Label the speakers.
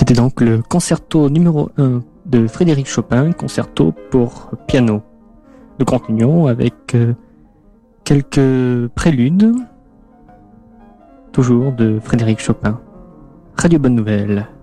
Speaker 1: C'était donc le concerto numéro 1 de Frédéric Chopin, concerto pour piano. Nous continuons avec quelques préludes, toujours de Frédéric Chopin. Radio Bonne Nouvelle.